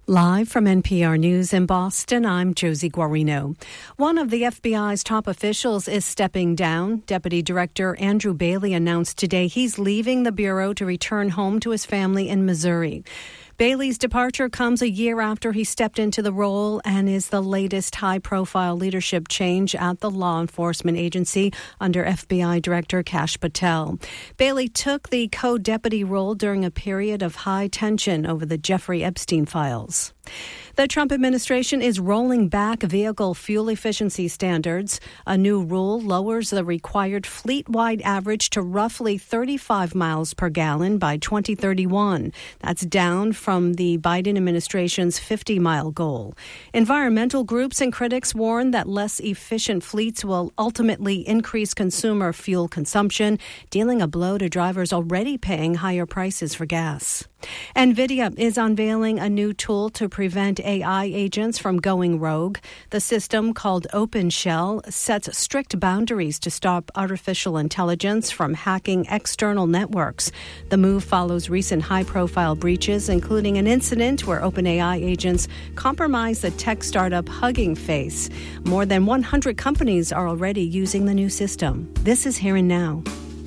Live from NPR News in Boston, I'm Josie Guarino. One of the FBI's top officials is stepping down. Deputy Director Andrew Bailey announced today he's leaving the Bureau to return home to his family in Missouri. Bailey's departure comes a year after he stepped into the role and is the latest high-profile leadership change at the law enforcement agency under FBI Director Kash Patel. Bailey took the co-deputy role during a period of high tension over the Jeffrey Epstein files. The Trump administration is rolling back vehicle fuel efficiency standards. A new rule lowers the required fleet-wide average to roughly 35 miles per gallon by 2031. That's down from the Biden administration's 50-mile goal. Environmental groups and critics warn that less efficient fleets will ultimately increase consumer fuel consumption, dealing a blow to drivers already paying higher prices for gas. NVIDIA is unveiling a new tool to prevent AI agents from going rogue. The system, called OpenShell, sets strict boundaries to stop artificial intelligence from hacking external networks. The move follows recent high-profile breaches, including an incident where OpenAI agents compromised the tech startup Hugging Face. More than 100 companies are already using the new system. This is Here and Now.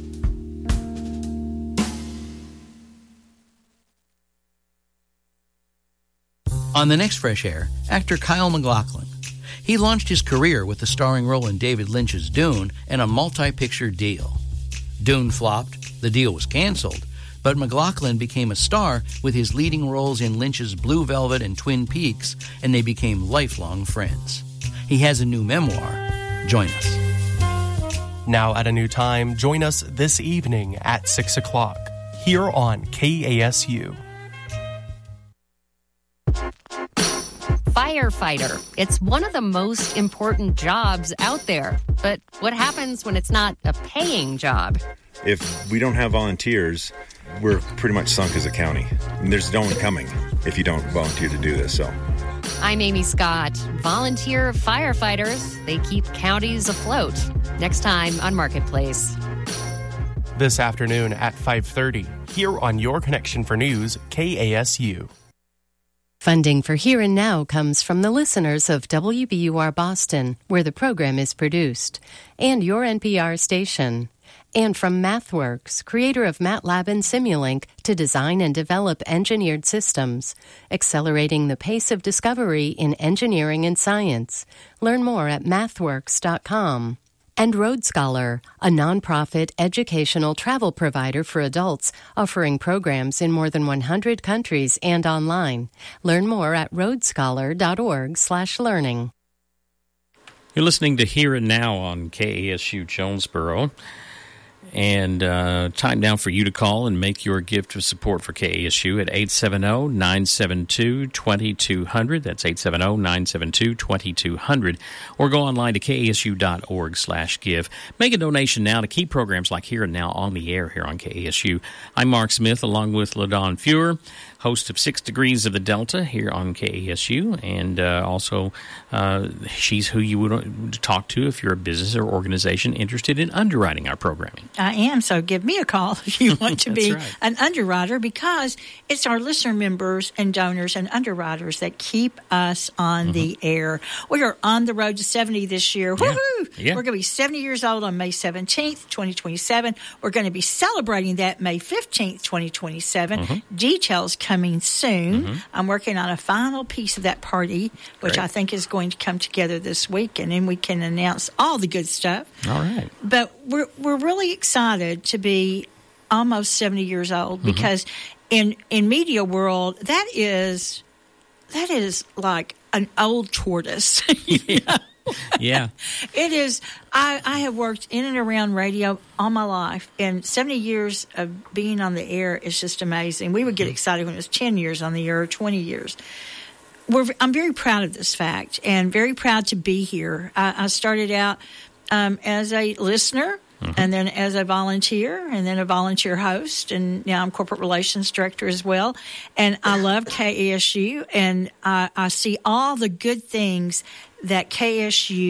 On the next Fresh Air, actor Kyle MacLachlan. He launched his career with the starring role in David Lynch's Dune and a multi-picture deal. Dune flopped, the deal was canceled, but MacLachlan became a star with his leading roles in Lynch's Blue Velvet and Twin Peaks, and they became lifelong friends. He has a new memoir. Join us. Now at a new time, join us this evening at 6 o'clock here on KASU. Firefighter. It's one of the most important jobs out there. But what happens when it's not a paying job? If we don't have volunteers, we're pretty much sunk as a county. And there's no one coming if you don't volunteer to do this. So, I'm Amy Scott. Volunteer firefighters, they keep counties afloat. Next time on Marketplace. This afternoon at 5:30, here on Your Connection for News, KASU. Funding for Here and Now comes from the listeners of WBUR Boston, where the program is produced, and your NPR station. And from MathWorks, creator of MATLAB and Simulink, to design and develop engineered systems, accelerating the pace of discovery in engineering and science. Learn more at mathworks.com. And Road Scholar, a nonprofit educational travel provider for adults, offering programs in more than 100 countries and online. Learn more at roadscholar.org/learning. You're listening to Here and Now on KASU Jonesboro. And time now for you to call and make your gift of support for KASU at 870-972-2200. That's 870-972-2200. Or go online to kasu.org/give. Make a donation now to keep programs like Here and Now on the air here on KASU. I'm Mark Smith, along with LaDawn Feuer, host of 6 Degrees of the Delta here on KASU, and also she's who you would talk to if you're a business or organization interested in underwriting our programming. I am, so give me a call if you want to be right. an underwriter, because it's our listener members and donors and underwriters that keep us on the air. We are on the road to 70 this year. Yeah. Woohoo! Yeah. We're going to be 70 years old on May 17th, 2027. We're going to be celebrating that May 15th, 2027. Details coming soon. I'm working on a final piece of that party, which Great. I think is going to come together this week, and then we can announce all the good stuff. All right. But we're really excited to be almost 70 years old, because in media world, that is like an old tortoise. You know? Yeah. It is. I have worked in and around radio all my life, and 70 years of being on the air is just amazing. We would get excited when it was 10 years on the air or 20 years. I'm very proud of this fact and very proud to be here. I started out as a listener, and then as a volunteer, and then a volunteer host, and now I'm corporate relations director as well. And I love KASU, and I see all the good things that KSU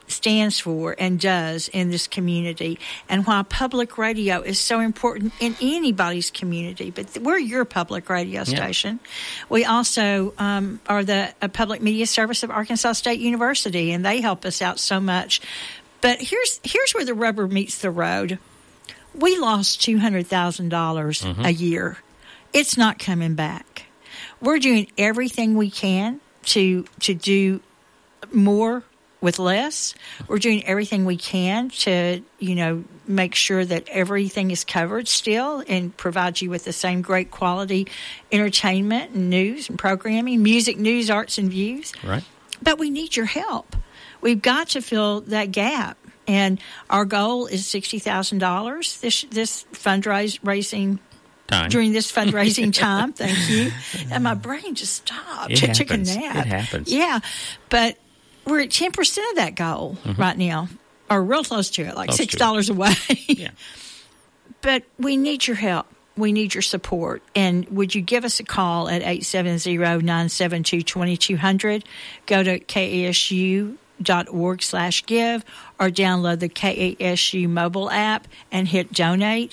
stands for and does in this community, and why public radio is so important in anybody's community. But we're your public radio station. We also are the public media service of Arkansas State University, and they help us out so much. But here's where the rubber meets the road. We lost $200,000 a year. It's not coming back. We're doing everything we can to do more with less. We're doing everything we can to, make sure that everything is covered still and provide you with the same great quality entertainment and news and programming, music, news, arts, and views. Right. But we need your help. We've got to fill that gap. And our goal is $60,000 this fundraising time. During this fundraising time. Thank you. And my brain just stopped. It took a nap. It happens. Yeah. But we're at 10% of that goal right now, or real close to it, like $6 away. Yeah. But we need your help. We need your support. And would you give us a call at 870-972-2200? Go to KASU.org/give or download the KASU mobile app and hit donate.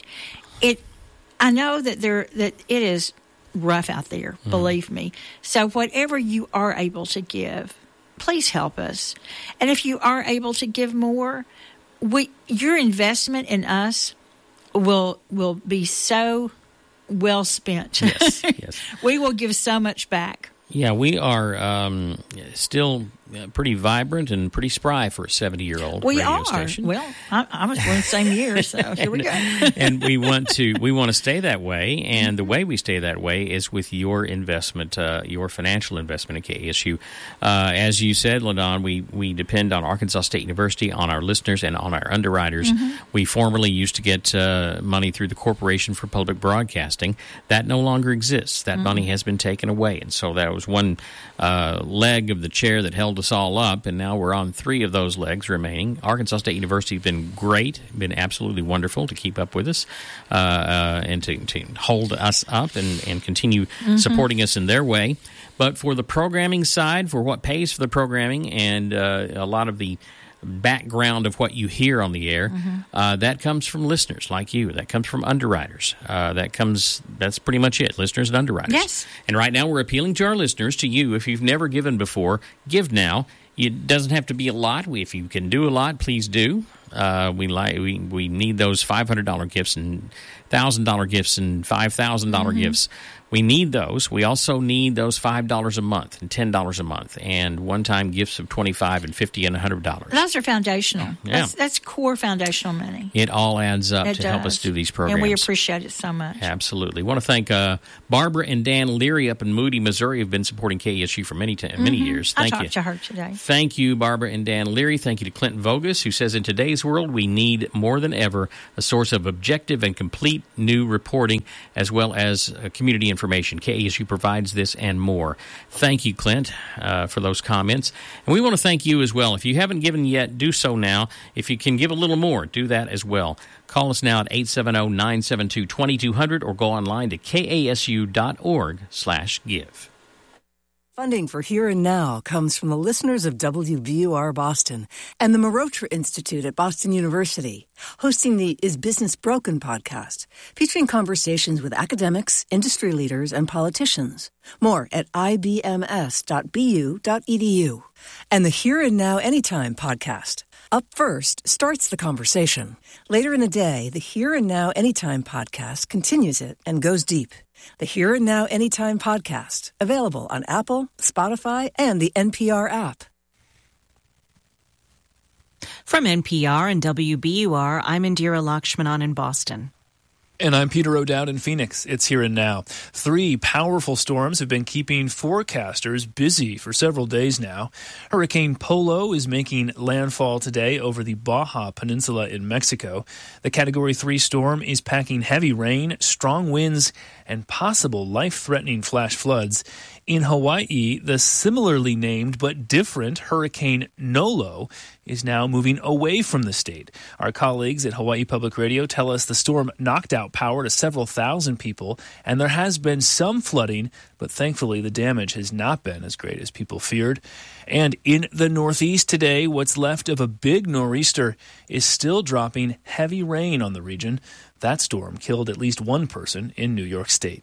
I know that it is rough out there, believe me. So whatever you are able to give, please help us. And if you are able to give more, your investment in us will be so well spent. Yes. We will give so much back. Yeah, we are still pretty vibrant and pretty spry for a 70-year-old radio station. Well, I was born the same year, so here we go. And we want to stay that way, and the way we stay that way is with your investment, your financial investment in KASU. As you said, LaDon, we depend on Arkansas State University, on our listeners, and on our underwriters. We formerly used to get money through the Corporation for Public Broadcasting. That no longer exists. That money has been taken away, and so that was one leg of the chair that held us all up, and now we're on 3 of those legs remaining. Arkansas State University has been great, been absolutely wonderful to keep up with us and to hold us up and continue supporting us in their way. But for the programming side, for what pays for the programming and a lot of the background of what you hear on the air, that comes from listeners like you. That comes from underwriters. That's pretty much it, listeners and underwriters. Yes. And right now we're appealing to our listeners, to you. If you've never given before, give now. It doesn't have to be a lot. If you can do a lot, please do. We need those $500 gifts and $1,000 gifts and $5,000 gifts. We need those. We also need those $5 a month and $10 a month and one-time gifts of $25 and $50 and $100. Those are foundational. Yeah. That's core foundational money. It all adds up to help us do these programs. And we appreciate it so much. Absolutely. I want to thank Barbara and Dan Leary up in Moody, Missouri, who've been supporting KSU for many years. Thank you. I talked to her today. Thank you, Barbara and Dan Leary. Thank you to Clinton Vogus, who says, in today's world, we need more than ever a source of objective and complete new reporting as well as community information. KASU provides this and more. Thank you, Clint, for those comments. And we want to thank you as well. If you haven't given yet, do so now. If you can give a little more, do that as well. Call us now at 870-972-2200 or go online to kasu.org/give. Funding for Here and Now comes from the listeners of WBUR Boston and the Marotra Institute at Boston University, hosting the Is Business Broken podcast, featuring conversations with academics, industry leaders, and politicians. More at ibms.bu.edu. And the Here and Now Anytime podcast. Up First starts the conversation. Later in the day, the Here and Now Anytime podcast continues it and goes deep. The Here and Now Anytime podcast, available on Apple, Spotify, and the NPR app. From NPR and WBUR, I'm Indira Lakshmanan in Boston. And I'm Peter O'Dowd in Phoenix. It's Here and Now. 3 powerful storms have been keeping forecasters busy for several days now. Hurricane Polo is making landfall today over the Baja Peninsula in Mexico. The Category 3 storm is packing heavy rain, strong winds, and possible life-threatening flash floods. In Hawaii, the similarly named but different Hurricane Nolo is now moving away from the state. Our colleagues at Hawaii Public Radio tell us the storm knocked out power to several thousand people, and there has been some flooding, but thankfully the damage has not been as great as people feared. And in the Northeast today, what's left of a big nor'easter is still dropping heavy rain on the region. That storm killed at least one person in New York State.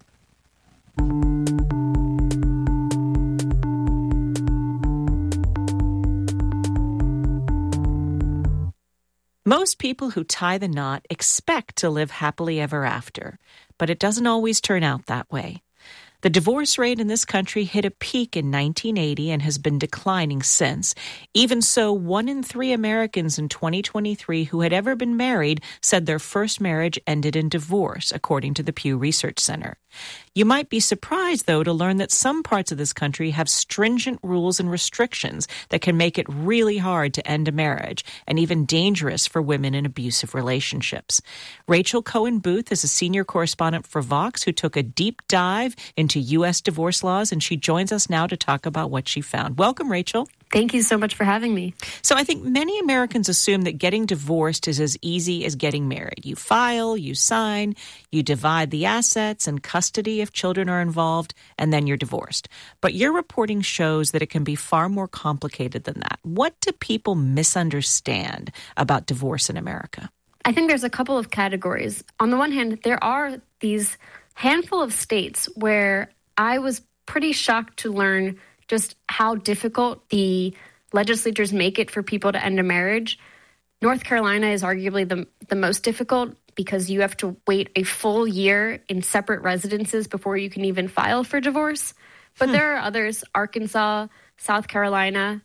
Most people who tie the knot expect to live happily ever after, but it doesn't always turn out that way. The divorce rate in this country hit a peak in 1980 and has been declining since. Even so, 1 in 3 Americans in 2023 who had ever been married said their first marriage ended in divorce, according to the Pew Research Center. You might be surprised, though, to learn that some parts of this country have stringent rules and restrictions that can make it really hard to end a marriage and even dangerous for women in abusive relationships. Rachel Cohen Booth is a senior correspondent for Vox who took a deep dive into U.S. divorce laws, and she joins us now to talk about what she found. Welcome, Rachel. Thank you so much for having me. So I think many Americans assume that getting divorced is as easy as getting married. You file, you sign, you divide the assets and custody if children are involved, and then you're divorced. But your reporting shows that it can be far more complicated than that. What do people misunderstand about divorce in America? I think there's a couple of categories. On the one hand, there are these handful of states where I was pretty shocked to learn just how difficult the legislatures make it for people to end a marriage. North Carolina is arguably the most difficult because you have to wait a full year in separate residences before you can even file for divorce. But there are others, Arkansas, South Carolina.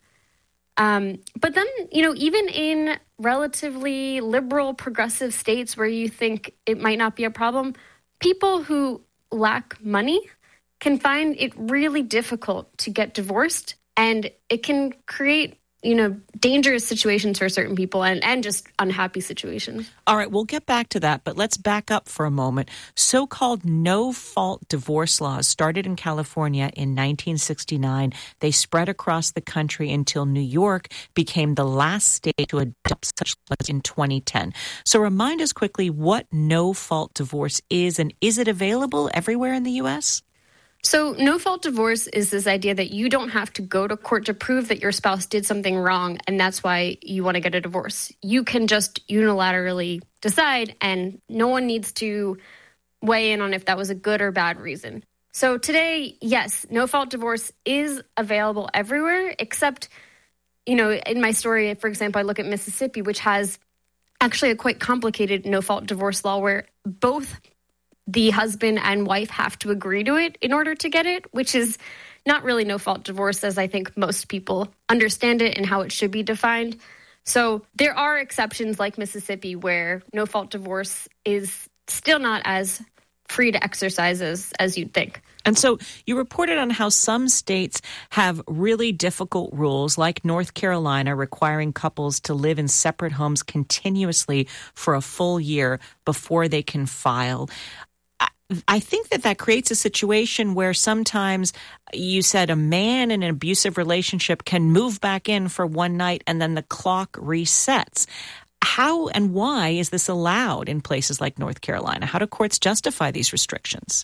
But then, even in relatively liberal, progressive states where you think it might not be a problem, people who lack money can find it really difficult to get divorced, and it can create, dangerous situations for certain people and just unhappy situations. All right, we'll get back to that, but let's back up for a moment. So-called no-fault divorce laws started in California in 1969. They spread across the country until New York became the last state to adopt such laws in 2010. So remind us quickly what no-fault divorce is, and is it available everywhere in the U.S.? So no-fault divorce is this idea that you don't have to go to court to prove that your spouse did something wrong, and that's why you want to get a divorce. You can just unilaterally decide, and no one needs to weigh in on if that was a good or bad reason. So today, yes, no-fault divorce is available everywhere, except, in my story, for example, I look at Mississippi, which has actually a quite complicated no-fault divorce law where both the husband and wife have to agree to it in order to get it, which is not really no-fault divorce as I think most people understand it and how it should be defined. So there are exceptions like Mississippi where no-fault divorce is still not as free to exercise as you'd think. And so you reported on how some states have really difficult rules, like North Carolina, requiring couples to live in separate homes continuously for a full year before they can file. I think that creates a situation where sometimes you said a man in an abusive relationship can move back in for one night and then the clock resets. How and why is this allowed in places like North Carolina? How do courts justify these restrictions?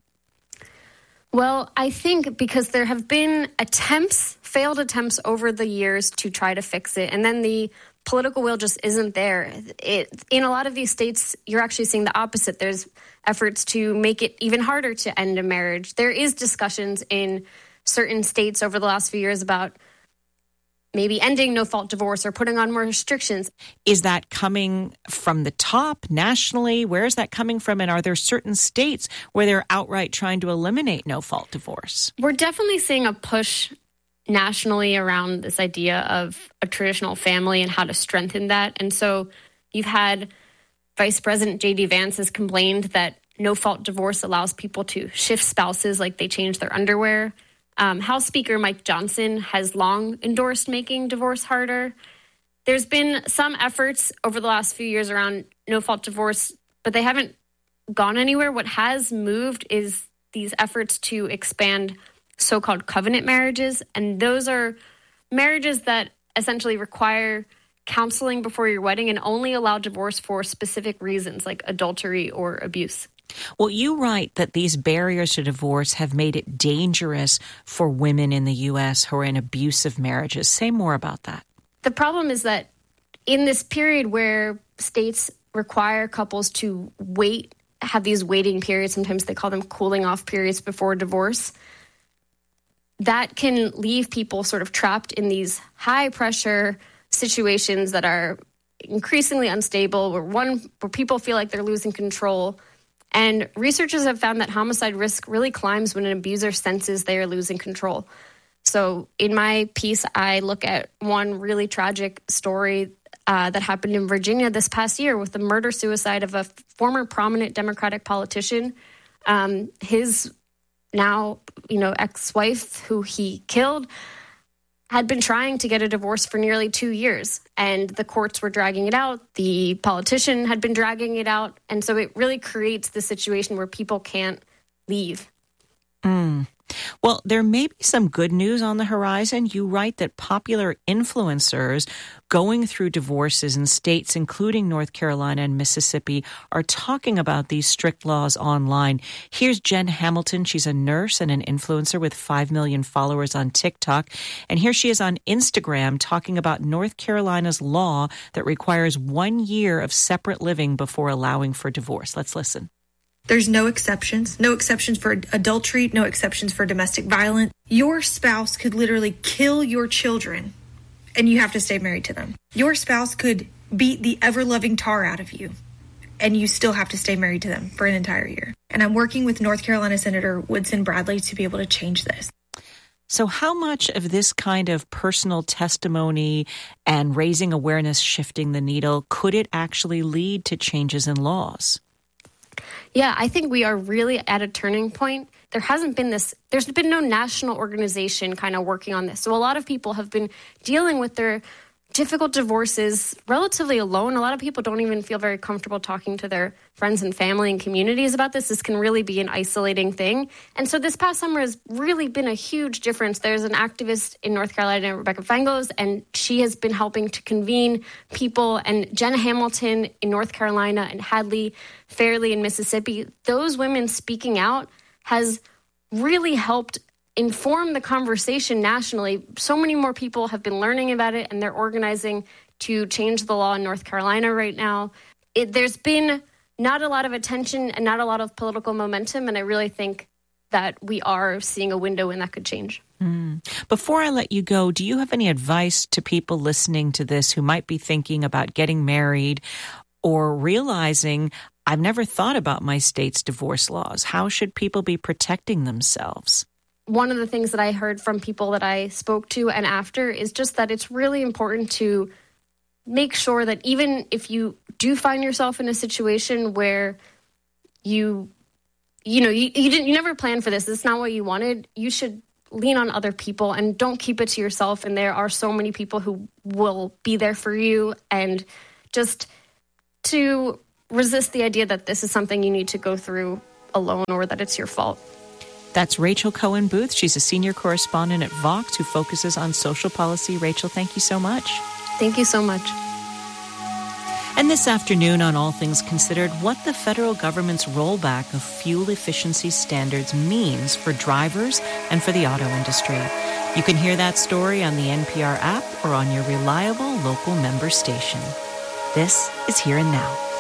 Well, I think because there have been failed attempts over the years to try to fix it, and then the political will just isn't there. In a lot of these states, you're actually seeing the opposite. There's efforts to make it even harder to end a marriage. There is discussions in certain states over the last few years about maybe ending no-fault divorce or putting on more restrictions. Is that coming from the top nationally? Where is that coming from? And are there certain states where they're outright trying to eliminate no-fault divorce? We're definitely seeing a push nationally around this idea of a traditional family and how to strengthen that. And so you've had Vice President J.D. Vance has complained that no-fault divorce allows people to shift spouses like they change their underwear. House Speaker Mike Johnson has long endorsed making divorce harder. There's been some efforts over the last few years around no-fault divorce, but they haven't gone anywhere. What has moved is these efforts to expand so-called covenant marriages. And those are marriages that essentially require counseling before your wedding and only allow divorce for specific reasons like adultery or abuse. Well, you write that these barriers to divorce have made it dangerous for women in the U.S. who are in abusive marriages. Say more about that. The problem is that in this period where states require couples to wait, have these waiting periods, sometimes they call them cooling off periods before divorce, that can leave people sort of trapped in these high pressure situations that are increasingly unstable, where people feel like they're losing control. And researchers have found that homicide risk really climbs when an abuser senses they are losing control. So in my piece, I look at one really tragic story that happened in Virginia this past year with the murder-suicide of a former prominent Democratic politician. His now, ex-wife, who he killed, had been trying to get a divorce for nearly 2 years, and the courts were dragging it out. The politician had been dragging it out, and so it really creates the situation where people can't leave. Well, there may be some good news on the horizon. You write that popular influencers going through divorces in states including North Carolina and Mississippi are talking about these strict laws online. Here's Jen Hamilton. She's a nurse and an influencer with 5 million followers on TikTok. And here she is on Instagram talking about North Carolina's law that requires 1 year of separate living before allowing for divorce. Let's listen. There's no exceptions for adultery, no exceptions for domestic violence. Your spouse could literally kill your children and you have to stay married to them. Your spouse could beat the ever-loving tar out of you and you still have to stay married to them for an entire year. And I'm working with North Carolina Senator Woodson Bradley to be able to change this. So how much of this kind of personal testimony and raising awareness shifting the needle, could it actually lead to changes in laws? Yeah, I think we are really at a turning point. There's been no national organization kind of working on this. So a lot of people have been dealing with their difficult divorces relatively alone. A lot of people don't even feel very comfortable talking to their friends and family and communities about this. This can really be an isolating thing. And so this past summer has really been a huge difference. There's an activist in North Carolina, Rebecca Fengels, and she has been helping to convene people. And Jenna Hamilton in North Carolina and Hadley Fairley in Mississippi, those women speaking out has really helped inform the conversation nationally. So many more people have been learning about it, and they're organizing to change the law in North Carolina right now. There's been not a lot of attention and not a lot of political momentum, and I really think that we are seeing a window when that could change. Before I let you go, do you have any advice to people listening to this who might be thinking about getting married or realizing, I've never thought about my state's divorce laws? How should people be protecting themselves? One of the things that I heard from people that I spoke to and after is just that it's really important to make sure that even if you do find yourself in a situation where you never planned for this, it's not what you wanted, you should lean on other people and don't keep it to yourself. And there are so many people who will be there for you, and just to resist the idea that this is something you need to go through alone or that it's your fault. That's Rachel Cohen Booth. She's a senior correspondent at Vox who focuses on social policy. Rachel, thank you so much. Thank you so much. And this afternoon on All Things Considered, what the federal government's rollback of fuel efficiency standards means for drivers and for the auto industry. You can hear that story on the NPR app or on your reliable local member station. This is Here and Now.